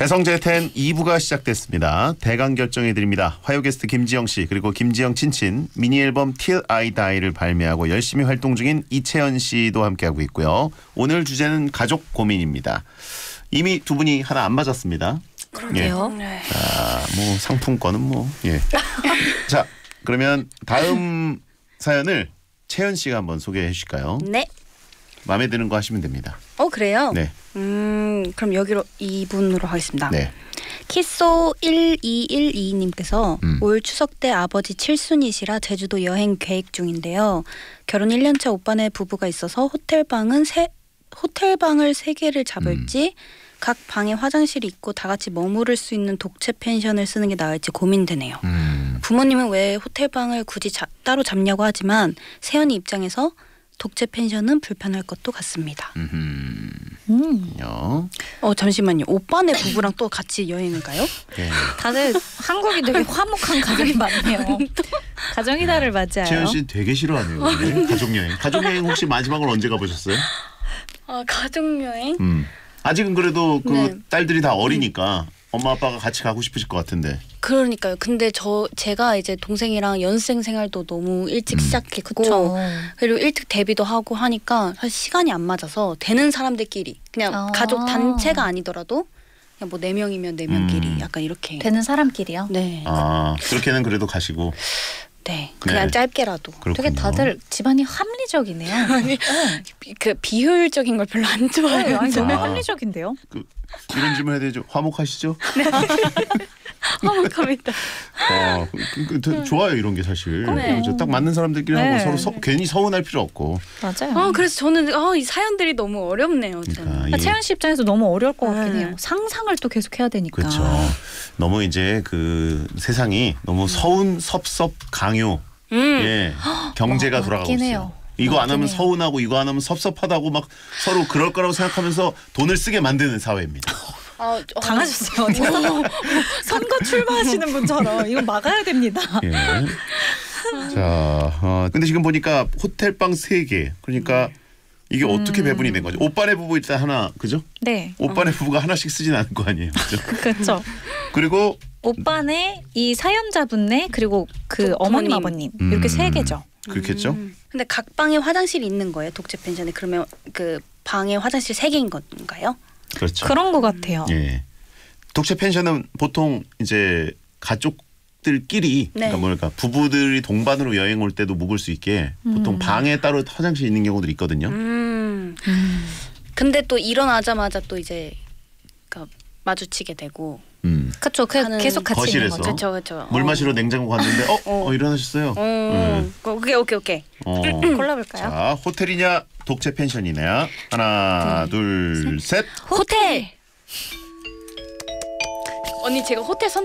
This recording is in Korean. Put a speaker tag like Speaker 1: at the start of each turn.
Speaker 1: 배성재 10 2부가 시작됐습니다. 대강 결정해드립니다. 화요 게스트 김지영 씨 그리고 김지영 친친 미니 앨범 Till I Die를 발매하고 열심히 활동 중인 이채연 씨도 함께하고 있고요. 오늘 주제는 가족 고민입니다. 이미 두 분이 하나 안 맞았습니다.
Speaker 2: 그러게요.
Speaker 1: 예. 자, 뭐 상품권은 뭐 예. 자, 그러면 다음 사연을 채연 씨가 한번 소개해 주실까요?
Speaker 2: 네.
Speaker 1: 마음에 드는 거 하시면 됩니다.
Speaker 2: 그래요?
Speaker 1: 네.
Speaker 2: 그럼 여기로 이분으로 하겠습니다.
Speaker 1: 네.
Speaker 2: 키소 1212님께서 올 추석 때 아버지 칠순이시라 제주도 여행 계획 중인데요. 결혼 1년차 오빠네 부부가 있어서 호텔방을 3개를 잡을지 각 방에 화장실이 있고 다 같이 머무를 수 있는 독채 펜션을 쓰는 게 나을지 고민되네요. 부모님은 왜 호텔방을 굳이 따로 잡냐고 하지만 세연이 입장에서 독채 펜션은 불편할 것도 같습니다. 잠시만요. 오빠네 부부랑 또 같이 여행을 가요?
Speaker 1: 네.
Speaker 3: 다들 한국이 되게 화목한 가정이 많네요. 가정의 달을 맞이하여.
Speaker 1: 채연 씨 되게 싫어하네요. 네. 가족여행. 가족여행 혹시 마지막으로 언제 가보셨어요?
Speaker 2: 가족여행?
Speaker 1: 아직은 그래도 그
Speaker 2: 네.
Speaker 1: 딸들이 다 어리니까 엄마 아빠가 같이 가고 싶으실 것 같은데.
Speaker 2: 그러니까요. 근데 제가 이제 동생이랑 연습생 생활도 너무 일찍 시작했고 그리고 일찍 데뷔도 하고 하니까 사실 시간이 안 맞아서 되는 사람들끼리 그냥 가족 단체가 아니더라도 그냥 뭐 4명이면 4명끼리 약간 이렇게
Speaker 3: 되는 사람끼리요?
Speaker 2: 네.
Speaker 1: 그렇게는 그래도 가시고.
Speaker 2: 네. 그냥
Speaker 1: 네.
Speaker 2: 짧게라도.
Speaker 1: 그렇군요.
Speaker 3: 되게 다들 집안이 합리적이네요.
Speaker 2: 그 비효율적인 걸 별로 안 좋아해요.
Speaker 3: 아니 너무 합리적인데요?
Speaker 1: 이런 질문 해야 되죠. 화목하시죠?
Speaker 2: 화목합니다.
Speaker 1: 좋아요 이런 게 사실.
Speaker 2: 네.
Speaker 1: 그렇죠. 딱 맞는 사람들끼리
Speaker 3: 네.
Speaker 1: 하고 서로 괜히 서운할 필요 없고.
Speaker 3: 맞아요.
Speaker 2: 그래서 저는 이 사연들이 너무 어렵네요.
Speaker 1: 그러니까
Speaker 3: 채연 씨 입장에서 너무 어려울 것 같긴
Speaker 2: 네.
Speaker 3: 해요. 상상을 또 계속 해야 되니까.
Speaker 1: 그렇죠. 너무 이제 그 세상이 너무 서운, 섭섭, 강요, 예, 경제가 돌아가고
Speaker 3: 맞긴
Speaker 1: 있어요.
Speaker 3: 해요.
Speaker 1: 이거 안 하면
Speaker 3: 해요.
Speaker 1: 서운하고 이거 안 하면 섭섭하다고 막 서로 그럴 거라고 생각하면서 돈을 쓰게 만드는 사회입니다.
Speaker 3: 당하셨어요. 어디서? 선거 출마하시는 분처럼 이거 막아야 됩니다.
Speaker 1: 예. 자, 근데 지금 보니까 호텔방 3개. 그러니까 이게 어떻게 배분이 된 거죠? 오빠네 부부 일단 하나, 그죠?
Speaker 3: 네.
Speaker 1: 오빠네 부부가 하나씩 쓰진 않을 거 아니에요, 그죠?
Speaker 3: 그렇죠.
Speaker 1: 그리고
Speaker 3: 오빠네, 이 사연자분네, 그리고 그 어머님, 아버님 이렇게 3개죠.
Speaker 1: 그렇겠죠?
Speaker 2: 근데 각 방에 화장실이 있는 거예요? 독채 펜션에. 그러면 그 방에 화장실 3개인 건가요?
Speaker 1: 그렇죠.
Speaker 3: 그런 것 같아요.
Speaker 1: 예. 독채 펜션은 보통 이제 가족들끼리
Speaker 2: 네.
Speaker 1: 그러니까 부부들이 동반으로 여행 올 때도 묵을 수 있게 보통 방에 따로 화장실 있는 경우들이 있거든요.
Speaker 2: 근데 또 일어나자마자 또 이제 그러니까 마주치게 되고.
Speaker 3: 그렇죠. 계속 같이
Speaker 1: 거실에서.
Speaker 3: 있는 거죠.
Speaker 2: 그렇죠.
Speaker 1: 물 마시러 냉장고 갔는데 일어나셨어요.
Speaker 2: 오케이.
Speaker 3: 골라볼까요?
Speaker 1: 자, 호텔이냐 독채 펜션이냐. 하나, 둘, 셋.
Speaker 2: 호텔. 언니 제가 호텔